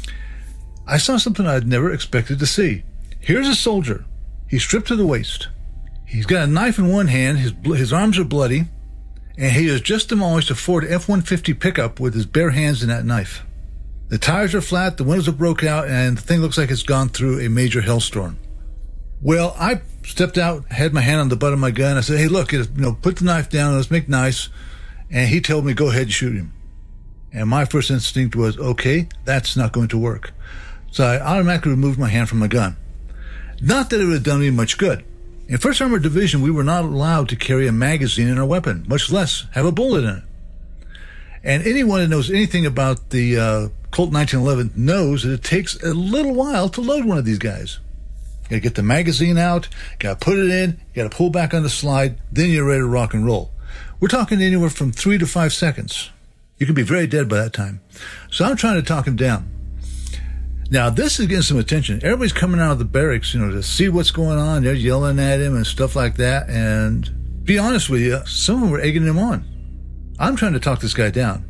I saw something I'd never expected to see. Here's a soldier. He's stripped to the waist. He's got a knife in one hand, his his arms are bloody, and he has just demolished a Ford F one fifty pickup with his bare hands in that knife. The tires are flat, the windows are broke out, and the thing looks like it's gone through a major hailstorm. Well, I stepped out, had my hand on the butt of my gun. I said, hey, look, you know, put the knife down, let's make nice. And he told me, go ahead and shoot him. And my first instinct was, okay, that's not going to work. So I automatically removed my hand from my gun. Not that it would have done me much good. In first Armored Division, we were not allowed to carry a magazine in our weapon, much less have a bullet in it. And anyone that knows anything about the uh, Colt nineteen eleven knows that it takes a little while to load one of these guys. You gotta get the magazine out, you gotta put it in, you gotta pull back on the slide, then you're ready to rock and roll. We're talking anywhere from three to five seconds. You can be very dead by that time. So I'm trying to talk him down. Now, this is getting some attention. Everybody's coming out of the barracks, you know, to see what's going on. They're yelling at him and stuff like that. And be honest with you, some of them were egging him on. I'm trying to talk this guy down.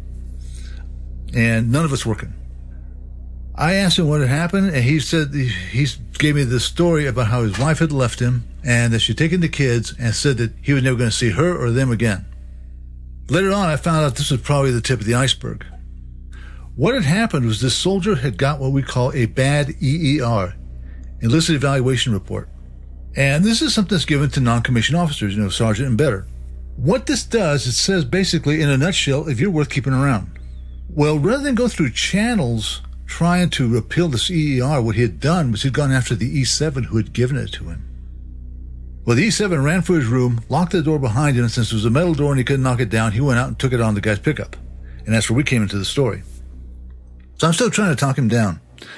And none of it's working. I asked him what had happened, and he said, he gave me this story about how his wife had left him and that she'd taken the kids and said that he was never going to see her or them again. Later on, I found out this was probably the tip of the iceberg. What had happened was this soldier had got what we call a bad E E R, enlisted evaluation report. And this is something that's given to non-commissioned officers, you know, sergeant and better. What this does, it says basically in a nutshell, if you're worth keeping around. Well, rather than go through channels trying to repeal this E E R, what he had done was he'd gone after the E seven who had given it to him. Well, the E seven ran for his room, locked the door behind him, and since it was a metal door and he couldn't knock it down, he went out and took it on the guy's pickup. And that's where we came into the story. So I'm still trying to talk him down.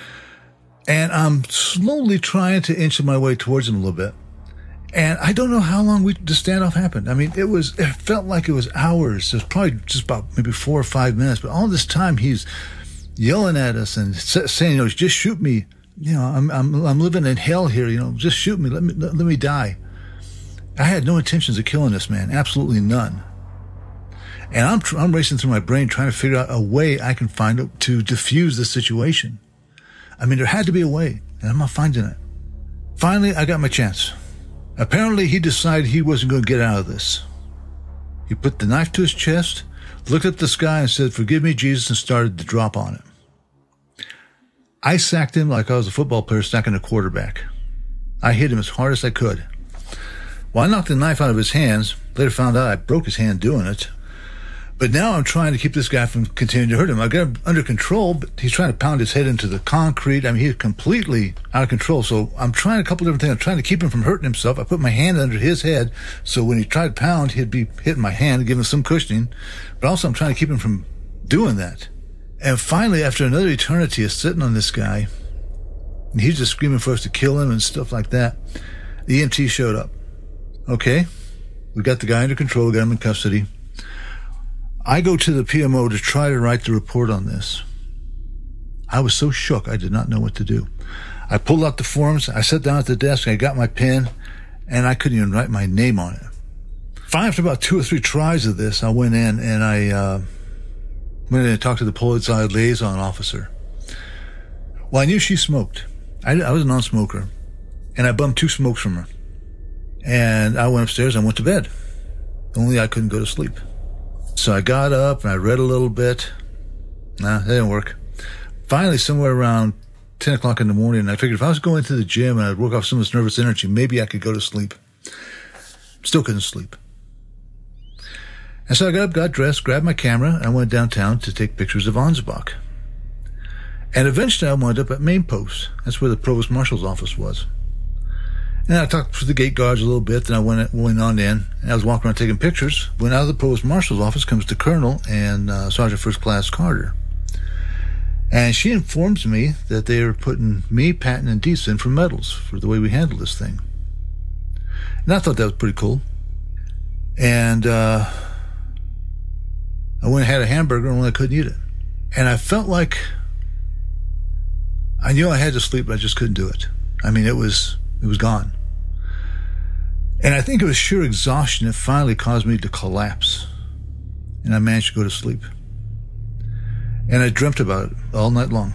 And I'm slowly trying to inch my way towards him a little bit. And I don't know how long we, the standoff happened. I mean, it was, it felt like it was hours. It was probably just about maybe four or five minutes. But all this time he's yelling at us and saying, you know, just shoot me. You know, I'm, I'm, I'm living in hell here. You know, just shoot me. Let me, let, let me die. I had no intentions of killing this man. Absolutely none. And I'm, tr- I'm racing through my brain trying to figure out a way I can find to diffuse the situation. I mean, there had to be a way, and I'm not finding it. Finally, I got my chance. Apparently, he decided he wasn't going to get out of this. He put the knife to his chest, looked up at the sky and said, forgive me, Jesus, and started to drop on it. I sacked him like I was a football player sacking a quarterback. I hit him as hard as I could. Well, I knocked the knife out of his hands. Later found out I broke his hand doing it. But now I'm trying to keep this guy from continuing to hurt him. I got him under control, but he's trying to pound his head into the concrete. I mean, he's completely out of control. So I'm trying a couple different things. I'm trying to keep him from hurting himself. I put my hand under his head, so when he tried to pound, he'd be hitting my hand and giving him some cushioning. But also I'm trying to keep him from doing that. And finally, after another eternity of sitting on this guy, and he's just screaming for us to kill him and stuff like that, the E M T showed up. Okay, we got the guy under control, got him in custody. I go to the P M O to try to write the report on this. I was so shook, I did not know what to do. I pulled out the forms, I sat down at the desk, I got my pen, and I couldn't even write my name on it. Finally, after about two or three tries of this, I went in and I uh, went in and talked to the Polizei liaison officer. Well, I knew she smoked. I, I was a non-smoker, and I bummed two smokes from her. And I went upstairs and went to bed. Only I couldn't go to sleep. So I got up and I read a little bit. Nah, that didn't work. Finally, somewhere around ten o'clock in the morning, I figured if I was going to the gym and I'd work off some of this nervous energy, maybe I could go to sleep. Still couldn't sleep. And so I got up, got dressed, grabbed my camera, and I went downtown to take pictures of Ansbach. And eventually I wound up at Main Post. That's where the Provost Marshal's office was. And I talked to the gate guards a little bit, then I went went on in, and I was walking around taking pictures. When out of the Provost Marshal's office comes the Colonel and uh, Sergeant First Class Carter. And she informs me that they are putting me, Patton, and Dietz in for medals for the way we handled this thing. And I thought that was pretty cool. And uh, I went and had a hamburger, and I couldn't eat it. And I felt like I knew I had to sleep, but I just couldn't do it. I mean, it was it was gone. And I think it was sheer exhaustion that finally caused me to collapse. And I managed to go to sleep. And I dreamt about it all night long.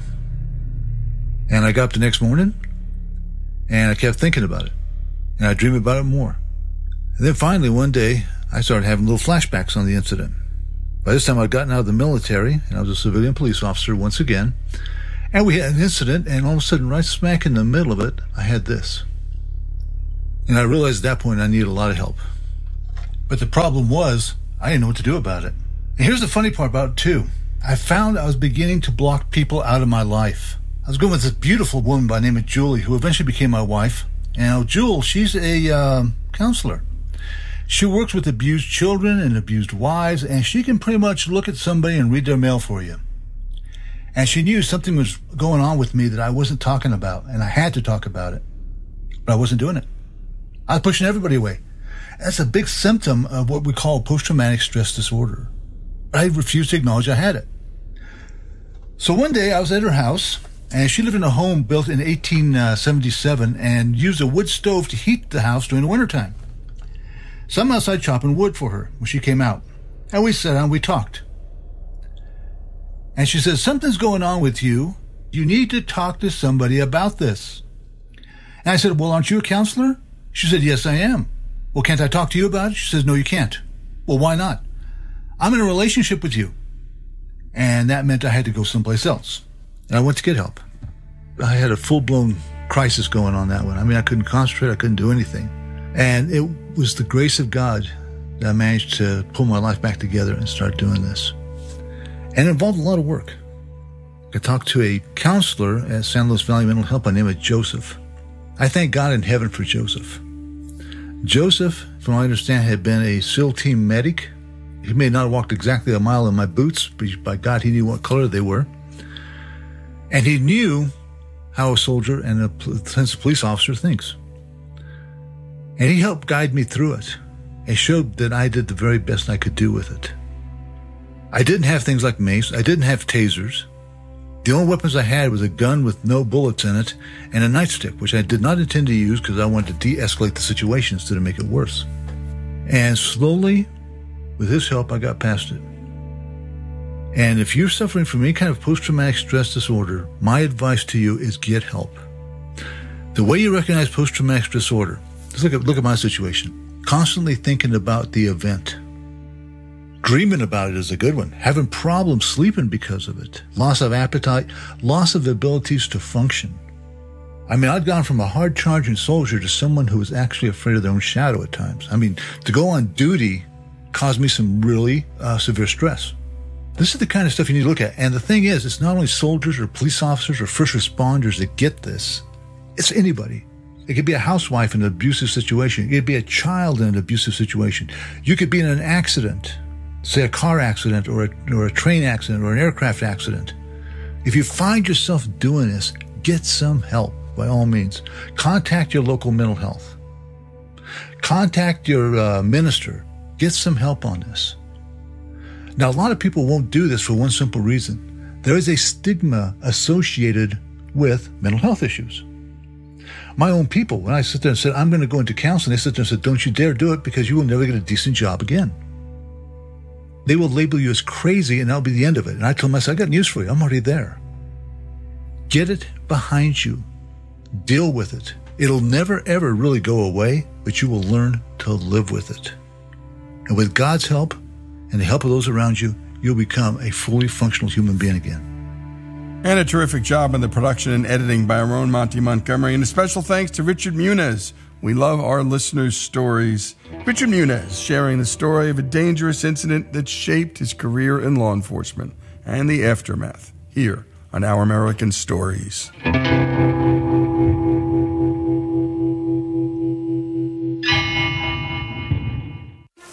And I got up the next morning, and I kept thinking about it. And I dreamed about it more. And then finally, one day, I started having little flashbacks on the incident. By this time, I'd gotten out of the military, and I was a civilian police officer once again. And we had an incident, and all of a sudden, right smack in the middle of it, I had this. And I realized at that point I needed a lot of help. But the problem was, I didn't know what to do about it. And here's the funny part about it, too. I found I was beginning to block people out of my life. I was going with this beautiful woman by the name of Julie, who eventually became my wife. And Jewel, she's a uh, counselor. She works with abused children and abused wives, and she can pretty much look at somebody and read their mail for you. And she knew something was going on with me that I wasn't talking about, and I had to talk about it. But I wasn't doing it. I was pushing everybody away. That's a big symptom of what we call post-traumatic stress disorder. I refused to acknowledge I had it. So one day I was at her house, and she lived in a home built in eighteen seventy-seven and used a wood stove to heat the house during the wintertime. So I'm outside chopping wood for her when she came out. And we sat down and we talked. And she said, something's going on with you. You need to talk to somebody about this. And I said, well, aren't you a counselor? She said, yes, I am. Well, can't I talk to you about it? She says, no, you can't. Well, why not? I'm in a relationship with you. And that meant I had to go someplace else. And I went to get help. I had a full-blown crisis going on that one. I mean, I couldn't concentrate. I couldn't do anything. And it was the grace of God that I managed to pull my life back together and start doing this. And it involved a lot of work. I talked to a counselor at San Luis Valley Mental Health by the name of Joseph. I thank God in heaven for Joseph. Joseph, from what I understand, had been a SEAL team medic. He may not have walked exactly a mile in my boots, but by God, he knew what color they were. And he knew how a soldier and a police officer thinks. And he helped guide me through it and showed that I did the very best I could do with it. I didn't have things like mace. I didn't have tasers. The only weapons I had was a gun with no bullets in it and a nightstick, which I did not intend to use because I wanted to de-escalate the situation instead of make it worse. And slowly, with his help, I got past it. And if you're suffering from any kind of post-traumatic stress disorder, my advice to you is get help. The way you recognize post-traumatic stress disorder, just look at, look at my situation. Constantly thinking about the event. Dreaming about it is a good one. Having problems sleeping because of it. Loss of appetite. Loss of abilities to function. I mean, I'd gone from a hard-charging soldier to someone who was actually afraid of their own shadow at times. I mean, to go on duty caused me some really uh, severe stress. This is the kind of stuff you need to look at. And the thing is, it's not only soldiers or police officers or first responders that get this. It's anybody. It could be a housewife in an abusive situation. It could be a child in an abusive situation. You could be in an accident, say a car accident or a, or a train accident or an aircraft accident. If you find yourself doing this, get some help by all means. Contact your local mental health. Contact your uh, minister. Get some help on this. Now, a lot of people won't do this for one simple reason. There is a stigma associated with mental health issues. My own people, when I sit there and said, I'm going to go into counseling, they sit there and said, don't you dare do it because you will never get a decent job again. They will label you as crazy and that'll be the end of it. And I told myself, I got news for you. I'm already there. Get it behind you. Deal with it. It'll never, ever really go away, but you will learn to live with it. And with God's help and the help of those around you, you'll become a fully functional human being again. And a terrific job on the production and editing by our own Monty Montgomery. And a special thanks to Richard Muniz. We love our listeners' stories. Richard Muniz sharing the story of a dangerous incident that shaped his career in law enforcement and the aftermath here on Our American Stories.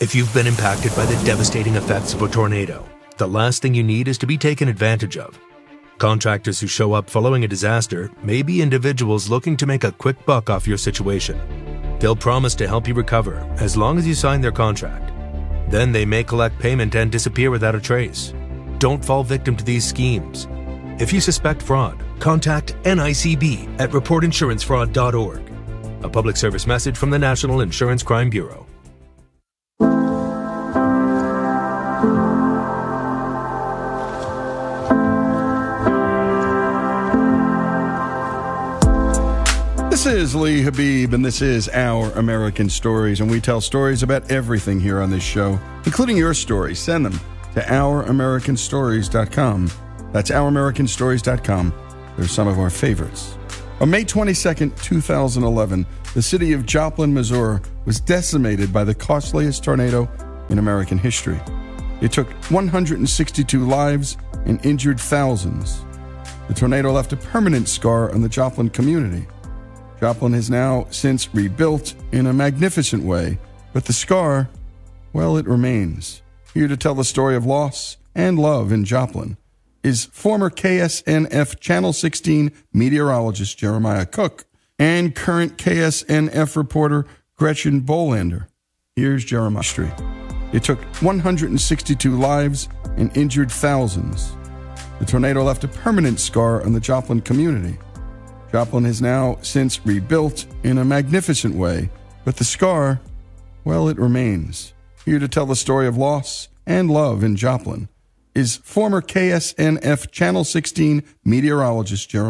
If you've been impacted by the devastating effects of a tornado, the last thing you need is to be taken advantage of. Contractors who show up following a disaster may be individuals looking to make a quick buck off your situation. They'll promise to help you recover as long as you sign their contract. Then they may collect payment and disappear without a trace. Don't fall victim to these schemes. If you suspect fraud, contact N I C B at report insurance fraud dot org. A public service message from the National Insurance Crime Bureau. This is Lee Habib, and this is Our American Stories, and we tell stories about everything here on this show, including your stories. Send them to our american stories dot com. That's our american stories dot com. They're some of our favorites. On May twenty-second, twenty eleven, the city of Joplin, Missouri, was decimated by the costliest tornado in American history. It took one hundred sixty-two lives and injured thousands. The tornado left a permanent scar on the Joplin community. Joplin has now since rebuilt in a magnificent way, but the scar, well, it remains. Here to tell the story of loss and love in Joplin is former K S N F Channel sixteen meteorologist Jeremiah Cook and current K S N F reporter Gretchen Bolander. Here's Jeremiah Street. It took one hundred sixty-two lives and injured thousands. The tornado left a permanent scar on the Joplin community. Joplin has now since rebuilt in a magnificent way, but the scar, well, it remains. Here to tell the story of loss and love in Joplin is former K S N F Channel sixteen meteorologist Jeremiah